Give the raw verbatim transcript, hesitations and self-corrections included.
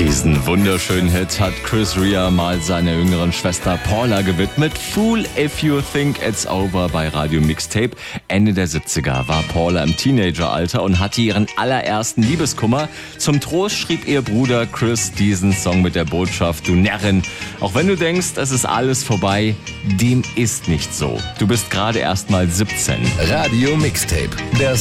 Diesen wunderschönen Hit hat Chris Rea mal seiner jüngeren Schwester Paula gewidmet. Fool If You Think It's Over bei Radio Mixtape. Ende der siebziger war Paula im Teenageralter und hatte ihren allerersten Liebeskummer. Zum Trost schrieb ihr Bruder Chris diesen Song mit der Botschaft: Du Närrin, auch wenn du denkst, es ist alles vorbei, dem ist nicht so. Du bist gerade erst mal siebzehn. Radio Mixtape, der